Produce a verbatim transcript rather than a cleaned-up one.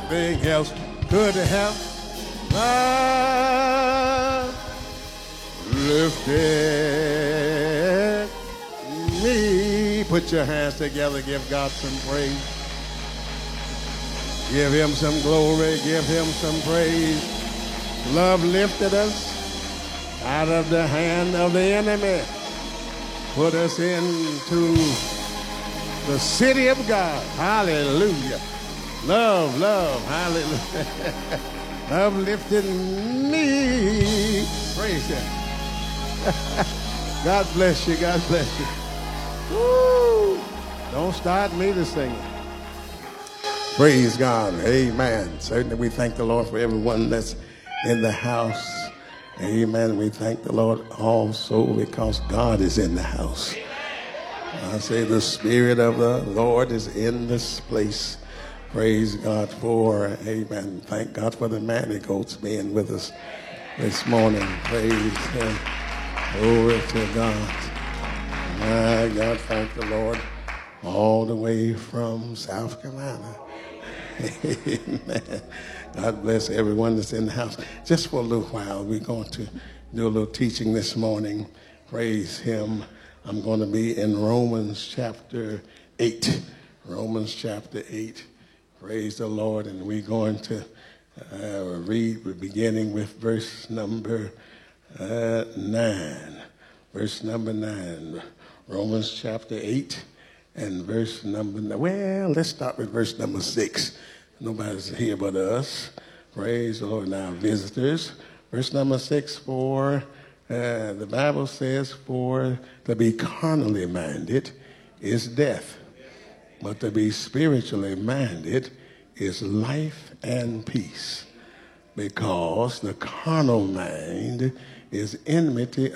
Nothing else could have love lifted me. Put your hands together. Give God some praise. Give him some glory. Give him some praise. Love lifted us out of the hand of the enemy. Put us into the city of God. Hallelujah. Love, love, hallelujah. Love lifted me. Praise him. God bless you. God bless you. Woo. Don't start me to sing. Praise God. Amen. Certainly we thank the Lord for everyone that's in the house. Amen. We thank the Lord also because God is in the house. I say the Spirit of the Lord is in this place. Praise God for, amen. Thank God for the Manigaults being with us this morning. Praise him. Glory to God. My God, thank the Lord. All the way from South Carolina. Amen. God bless everyone that's in the house. Just for a little while, we're going to do a little teaching this morning. Praise him. I'm going to be in Romans chapter eight. Romans chapter eight. Praise the Lord. And we're going to uh, read, we're beginning with verse number uh, nine. Verse number nine. Romans chapter eight and verse number nine. Well, let's start with verse number six. Nobody's here but us. Praise the Lord. Now, visitors. Verse number six, for uh, the Bible says, for to be carnally minded is death, but to be spiritually minded is life and peace, because the carnal mind is enmity